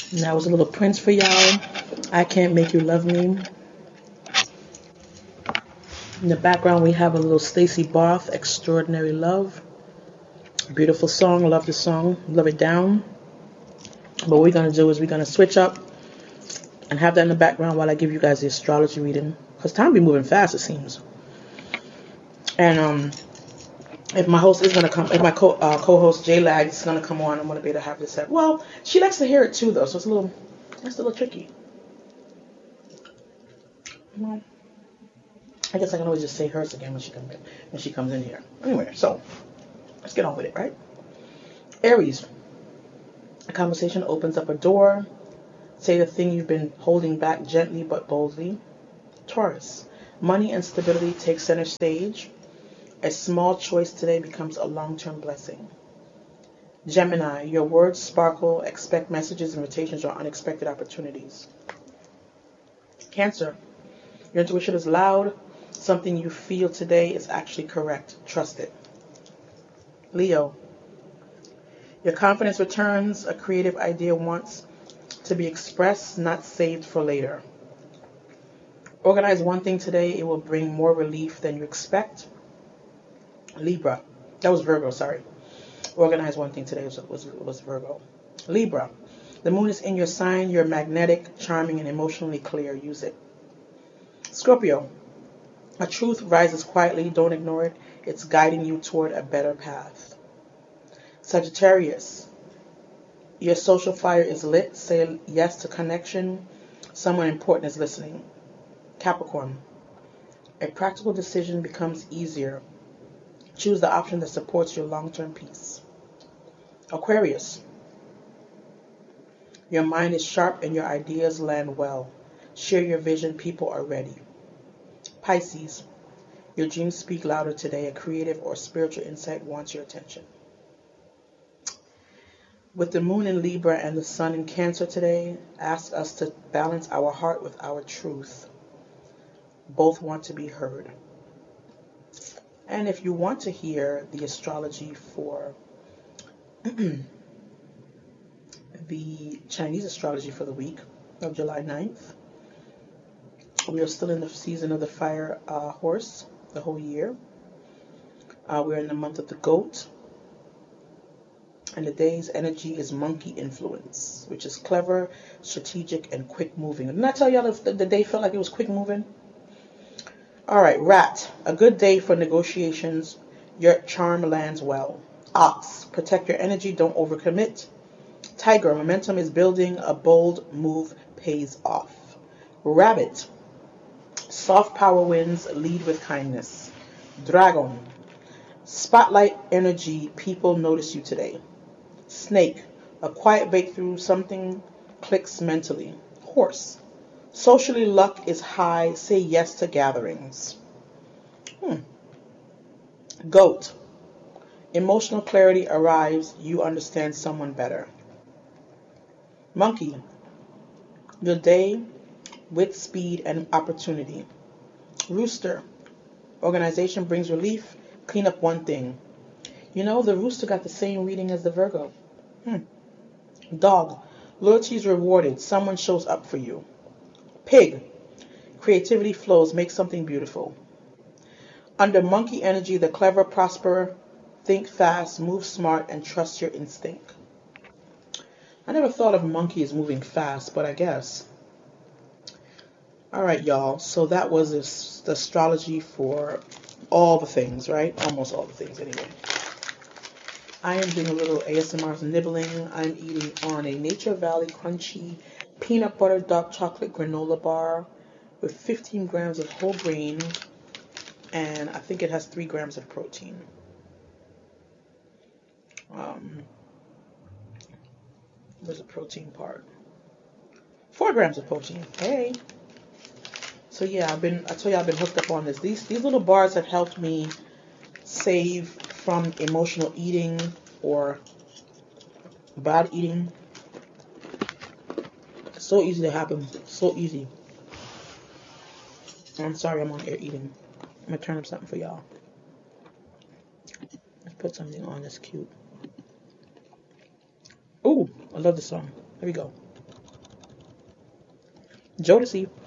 And that was a little Prince for y'all. I Can't Make You Love Me. In the background, we have a little Stacey Barth, Extraordinary Love. Beautiful song. Love the song. Love it down. But what we're going to do is we're going to switch up and have that in the background while I give you guys the astrology reading. Because time be moving fast, it seems. And if my host is going to come, if my co-host J-Lag is going to come on, I'm going to be able to have this set. Well, she likes to hear it too, though, so it's a little tricky. Well, I guess I can always just say hers again when she comes in here. Anyway, so let's get on with it, right? Aries, a conversation opens up a door. Say the thing you've been holding back gently but boldly. Taurus, money and stability take center stage. A small choice today becomes a long-term blessing. Gemini, your words sparkle. Expect messages, invitations, or unexpected opportunities. Cancer, your intuition is loud. Something you feel today is actually correct. Trust it. Leo, your confidence returns. A creative idea wants to be expressed, not saved for later. Organize one thing today. It will bring more relief than you expect. Libra. That was Virgo, sorry. Organize one thing today was Virgo. Libra. The moon is in your sign. You're magnetic, charming, and emotionally clear. Use it. Scorpio. A truth rises quietly. Don't ignore it. It's guiding you toward a better path. Sagittarius. Your social fire is lit. Say yes to connection. Someone important is listening. Capricorn. A practical decision becomes easier. Choose the option that supports your long-term peace. Aquarius. Your mind is sharp and your ideas land well. Share your vision. People are ready. Pisces. Your dreams speak louder today. A creative or spiritual insight wants your attention. With the moon in Libra and the sun in Cancer today, ask us to balance our heart with our truth. Both want to be heard. And if you want to hear the astrology for the Chinese astrology for the week of July 9th, we are still in the season of the fire horse the whole year. We're in the month of the goat. And the day's energy is monkey influence, which is clever, strategic, and quick moving. Didn't I tell y'all the day felt like it was quick moving? All right, rat. A good day for negotiations. Your charm lands well. Ox. Protect your energy. Don't overcommit. Tiger. Momentum is building. A bold move pays off. Rabbit. Soft power wins. Lead with kindness. Dragon. Spotlight energy. People notice you today. Snake. A quiet breakthrough. Something clicks mentally. Horse. Socially, luck is high. Say yes to gatherings. Goat. Emotional clarity arrives. You understand someone better. Monkey. Your day with speed and opportunity. Rooster. Organization brings relief. Clean up one thing. You know, the rooster got the same reading as the Virgo. Dog. Loyalty is rewarded. Someone shows up for you. Pig. Creativity flows. Make something beautiful. Under monkey energy, the clever prosper. Think fast, move smart, and trust your instinct. I never thought of monkey as moving fast, but I guess. Alright, y'all. So that was the astrology for all the things, right? Almost all the things, anyway. I am doing a little ASMR nibbling. I'm eating on a Nature Valley crunchy peanut butter dark chocolate granola bar with 15 grams of whole grain, and I think it has 3 grams of protein. Where's the protein part? 4 grams of protein. Hey. So yeah, I told you I've been hooked up on this. These little bars have helped me save from emotional eating or bad eating. It's so easy to happen. So easy. I'm sorry I'm on air eating. I'm gonna turn up something for y'all. Let's put something on that's cute. Ooh, I love this song. Here we go. Jodeci.